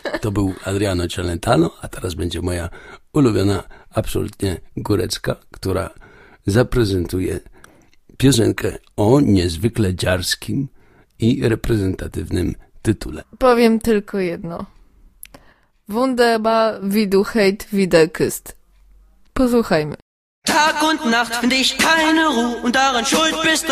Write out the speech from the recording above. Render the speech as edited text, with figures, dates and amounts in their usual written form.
To był Adriano Celentano, a teraz będzie moja ulubiona, absolutnie górecka, która zaprezentuje piosenkę o niezwykle dziarskim i reprezentatywnym tytule. Powiem tylko jedno. Wunderbar, wie du heute wieder küsst. Posłuchajmy. Tag und Nacht find ich keine Ruhe und daran schuld bist